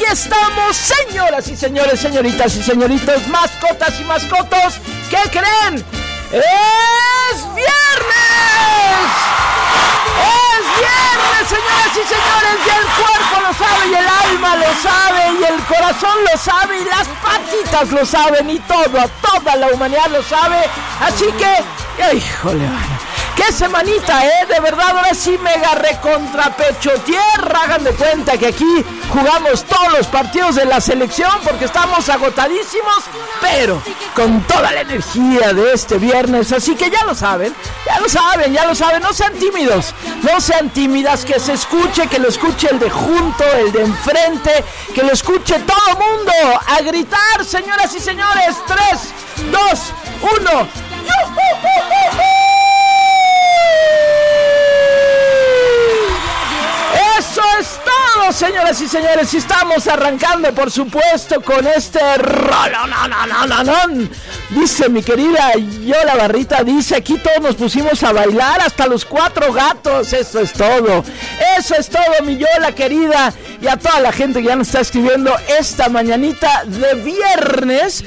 aquí estamos, señoras y señores, señoritas y señoritos, mascotas y mascotos. ¿Qué creen? ¡Es viernes! ¡Es viernes, señoras y señores! Y el cuerpo lo sabe, y el alma lo sabe, y el corazón lo sabe, y las patitas lo saben, y toda la humanidad lo sabe. Así que, híjole, ¡qué semanita, De verdad, ahora sí mega recontra pecho tierra. Hagan de cuenta que aquí jugamos todos los partidos de la selección porque estamos agotadísimos, pero con toda la energía de este viernes. Así que ya lo saben. No sean tímidos, no sean tímidas, que se escuche, que lo escuche el de junto, el de enfrente, que lo escuche todo mundo. A gritar, señoras y señores. 3, 2, 1. Eso es todo, señoras y señores. Y estamos arrancando, por supuesto, con este rolón. Dice mi querida Yola Barrita, dice, aquí todos nos pusimos a bailar, hasta los 4 gatos. Eso es todo, mi Yola querida. Y a toda la gente que ya nos está escribiendo esta mañanita de viernes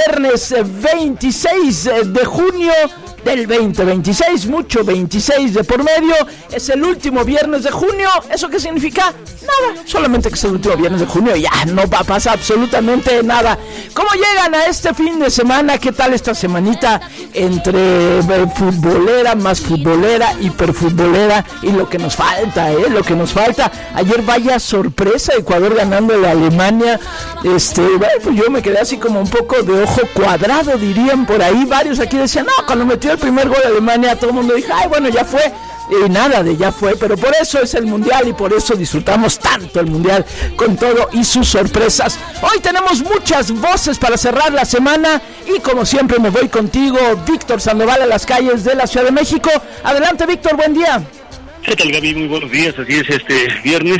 26 de junio del 2026, mucho 26 de por medio. Es el último viernes de junio. ¿Eso qué significa? Nada, solamente que es el último viernes de junio. Ya no va a pasar absolutamente nada. ¿Cómo llegan a este fin de semana? ¿Qué tal esta semanita entre futbolera, más futbolera, hiperfutbolera y lo que nos falta, lo que nos falta? Ayer vaya sorpresa, Ecuador ganándole a Alemania. Pues yo me quedé así como un poco de ojo cuadrado, dirían por ahí. Varios aquí decían, no, cuando metió el primer gol de Alemania, todo el mundo dijo, ay, bueno, ya fue. Y nada de ya fue, pero por eso es el Mundial y por eso disfrutamos tanto el Mundial con todo y sus sorpresas. Hoy tenemos muchas voces para cerrar la semana y como siempre me voy contigo, Víctor Sandoval, a las calles de la Ciudad de México. Adelante, Víctor, buen día. ¿Qué tal, Gaby? Muy buenos días. Así es, este viernes,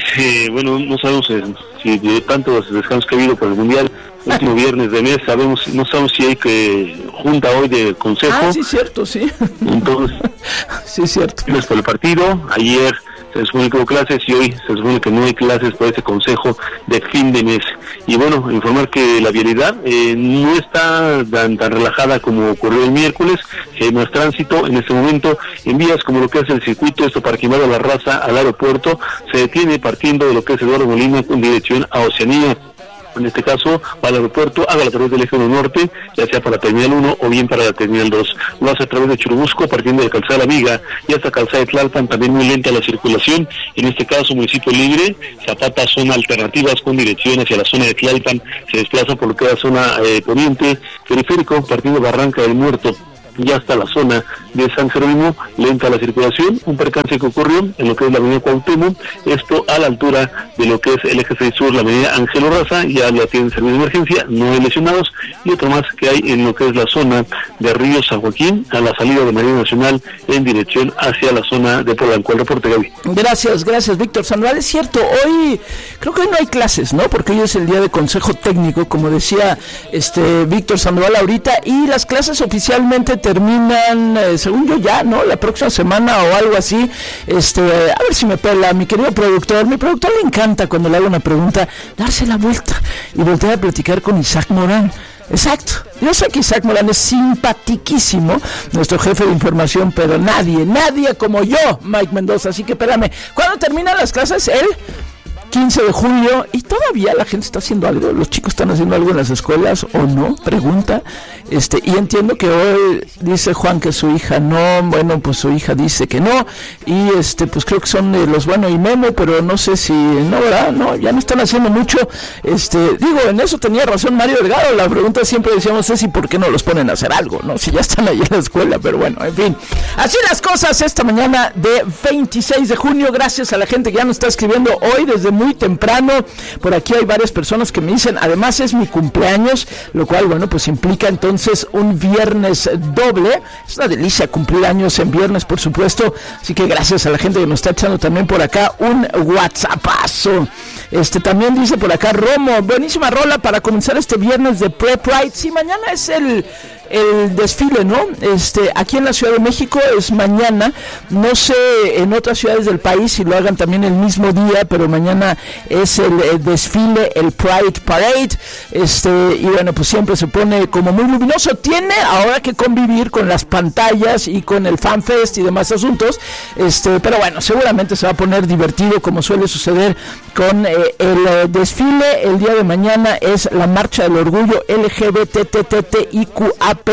no sabemos si de tantos descansos que ha habido por el Mundial, último viernes de mes, no sabemos si hay que junta hoy de consejo. Ah, sí, cierto, sí. Entonces, sí, cierto. Es por el partido. Ayer se supone que hubo clases y hoy se supone que no hay clases por ese consejo de fin de mes. Y bueno, informar que la vialidad no está tan relajada como ocurrió el miércoles. Si hay más tránsito en este momento en vías como lo que es el circuito, esto para Quemado La Raza al aeropuerto, se detiene partiendo de lo que es Eduardo Molina con dirección a Oceanía. En este caso, va al aeropuerto, hágalo a través del eje 1 norte, ya sea para la terminal 1 o bien para la terminal 2. Lo hace a través de Churubusco, partiendo de Calzada La Viga, y hasta Calzada de Tlalpan, también muy lenta la circulación. En este caso, Municipio Libre, Zapata, zona alternativas con dirección hacia la zona de Tlalpan, se desplaza por lo que es la zona poniente, periférico, partiendo de Barranca del Muerto, y hasta la zona de San Jerónimo, lenta la circulación. Un percance que ocurrió en lo que es la avenida Cuauhtémoc, esto a la altura de lo que es el eje 6 sur, la avenida Ángelo Raza, ya lo atienden servicio de emergencia, no hay lesionados, y otro más que hay en lo que es la zona de Río San Joaquín, a la salida de Marina Nacional, en dirección hacia la zona de Polanco. El reporte, Gaby. Gracias, Víctor Sandoval. Es cierto, creo que hoy no hay clases, ¿no? Porque hoy es el día de consejo técnico, como decía Víctor Sandoval ahorita, y las clases oficialmente terminan, según yo ya, ¿no? La próxima semana o algo así. A ver si me pela mi querido productor. Mi productor le encanta cuando le hago una pregunta, darse la vuelta y voltear a platicar con Isaac Morán. Exacto, yo sé que Isaac Morán es simpatiquísimo, nuestro jefe de información, pero nadie como yo, Mike Mendoza. Así que espérame, ¿cuándo terminan las clases? El 15 de julio, y todavía la gente está haciendo algo, los chicos están haciendo algo en las escuelas o no, pregunta. Y entiendo que hoy dice Juan que su hija no, bueno, pues su hija dice que no, y pues creo que son los Bueno y Memo, pero no sé si, no, ¿verdad? No, ya no están haciendo mucho. Digo, en eso tenía razón Mario Delgado, la pregunta siempre decíamos es, ¿y por qué no los ponen a hacer algo, no? Si ya están ahí en la escuela, pero bueno, en fin. Así las cosas esta mañana de 26 de junio, gracias a la gente que ya nos está escribiendo hoy desde muy temprano. Por aquí hay varias personas que me dicen, además es mi cumpleaños, lo cual, bueno, pues implica entonces un viernes doble. Es una delicia cumplir años en viernes, por supuesto, así que gracias a la gente que nos está echando también por acá un whatsappazo. También dice por acá Romo, buenísima rola para comenzar este viernes de Prep Ride. Sí, mañana es el el desfile, ¿no? Aquí en la Ciudad de México es mañana, no sé en otras ciudades del país si lo hagan también el mismo día, pero mañana es el desfile, el Pride Parade, y bueno, pues siempre se pone como muy luminoso. Tiene ahora que convivir con las pantallas y con el FanFest y demás asuntos, pero bueno, seguramente se va a poner divertido como suele suceder con el desfile. El día de mañana es la Marcha del Orgullo LGBTTIQAP+,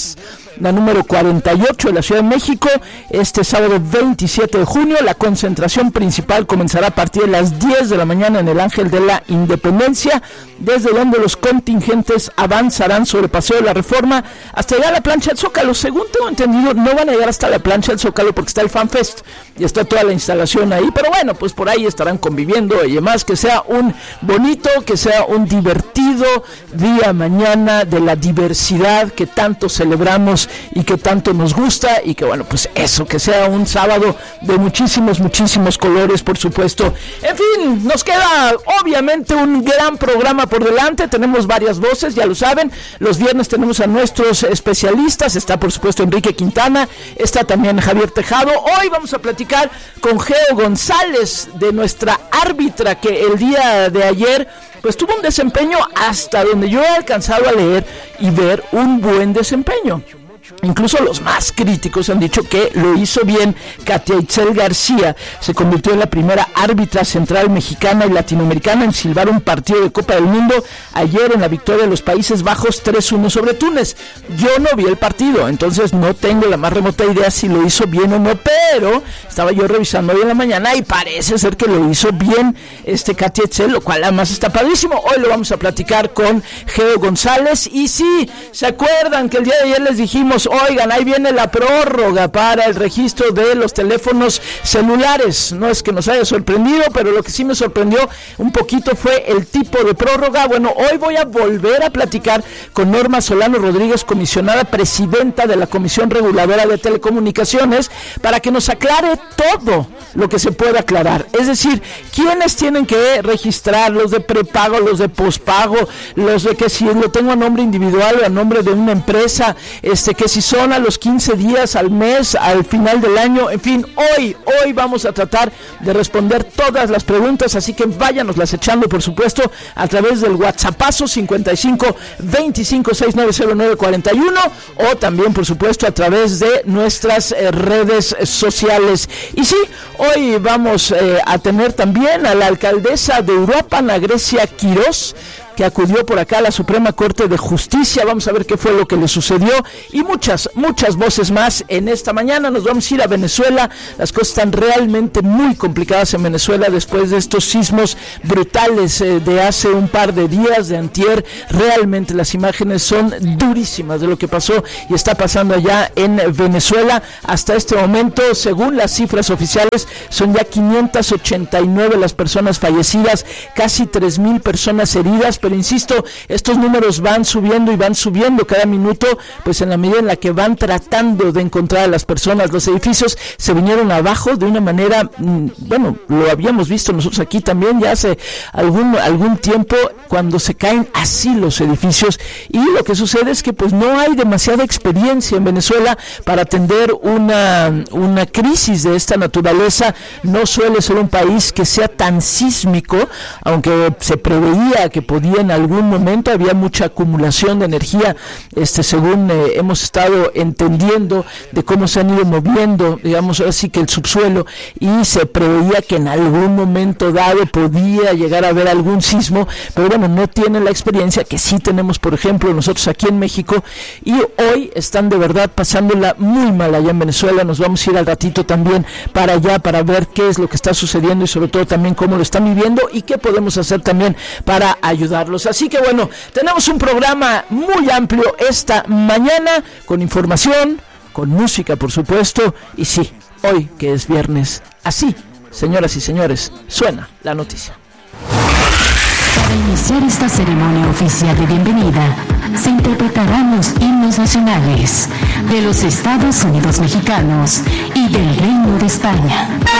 la número 48 de la Ciudad de México, este sábado 27 de junio. La concentración principal comenzará a partir de las 10 de la mañana en el Ángel de la Independencia, desde donde los contingentes avanzarán sobre Paseo de la Reforma hasta llegar a la plancha del Zócalo. Según tengo entendido, no van a llegar hasta la plancha del Zócalo porque está el FanFest y está toda la instalación ahí, pero bueno, pues por ahí estarán conviviendo y demás. Que sea un bonito, que sea un divertido día mañana de la diversidad que tanto celebramos y que tanto nos gusta, y que bueno, pues eso, que sea un sábado de muchísimos colores, por supuesto. En fin, nos queda obviamente un gran programa por delante. Tenemos varias voces, ya lo saben. Los viernes tenemos a nuestros especialistas. Está por supuesto Enrique Quintana, está también Javier Tejado. Hoy vamos a platicar con Geo González, de nuestra árbitra, que el día de ayer pues tuvo un desempeño, hasta donde yo he alcanzado a leer y ver, un buen desempeño. Incluso los más críticos han dicho que lo hizo bien. Katia Itzel García se convirtió en la primera árbitra central mexicana y latinoamericana en silbar un partido de Copa del Mundo ayer en la victoria de los Países Bajos 3-1 sobre Túnez. Yo no vi el partido, entonces no tengo la más remota idea si lo hizo bien o no, pero estaba yo revisando hoy en la mañana y parece ser que lo hizo bien Katia Itzel, lo cual además está padrísimo. Hoy lo vamos a platicar con Geo González. Y sí, ¿se acuerdan que el día de ayer les dijimos, oigan, ahí viene la prórroga para el registro de los teléfonos celulares? No es que nos haya sorprendido, pero lo que sí me sorprendió un poquito fue el tipo de prórroga. Bueno, hoy voy a volver a platicar con Norma Solano Rodríguez, comisionada presidenta de la Comisión Reguladora de Telecomunicaciones, para que nos aclare todo lo que se pueda aclarar. Es decir, quiénes tienen que registrar, los de prepago, los de pospago, los de que si lo tengo a nombre individual o a nombre de una empresa, que si son a los 15 días, al mes, al final del año. En fin, hoy vamos a tratar de responder todas las preguntas, así que váyanoslas echando, por supuesto, a través del WhatsAppazo 55 25 6909 41, o también, por supuesto, a través de nuestras redes sociales. Y sí, hoy vamos a tener también a la alcaldesa de Uruapan, a Grecia Quirós, que acudió por acá a la Suprema Corte de Justicia. Vamos a ver qué fue lo que le sucedió, y muchas voces más en esta mañana. Nos vamos a ir a Venezuela. Las cosas están realmente muy complicadas en Venezuela después de estos sismos brutales de hace un par de días, de antier. Realmente las imágenes son durísimas de lo que pasó y está pasando allá en Venezuela. Hasta este momento, según las cifras oficiales, son ya 589 las personas fallecidas, casi 3,000 personas heridas. Pero insisto, estos números van subiendo y van subiendo cada minuto, pues en la medida en la que van tratando de encontrar a las personas. Los edificios se vinieron abajo de una manera, bueno, lo habíamos visto nosotros aquí también ya hace algún tiempo, cuando se caen así los edificios. Y lo que sucede es que pues no hay demasiada experiencia en Venezuela para atender una crisis de esta naturaleza. No suele ser un país que sea tan sísmico, aunque se preveía que podía en algún momento. Había mucha acumulación de energía, según hemos estado entendiendo de cómo se han ido moviendo, digamos, así que el subsuelo, y se preveía que en algún momento dado podía llegar a haber algún sismo, pero bueno, no tienen la experiencia que sí tenemos, por ejemplo, nosotros aquí en México, y hoy están de verdad pasándola muy mal allá en Venezuela. Nos vamos a ir al ratito también para allá, para ver qué es lo que está sucediendo y sobre todo también cómo lo están viviendo y qué podemos hacer también para ayudar. Así que bueno, tenemos un programa muy amplio esta mañana, con información, con música, por supuesto, y sí, hoy que es viernes, así, señoras y señores, suena la noticia. Para iniciar esta ceremonia oficial de bienvenida, se interpretarán los himnos nacionales de los Estados Unidos mexicanos y del Reino de España.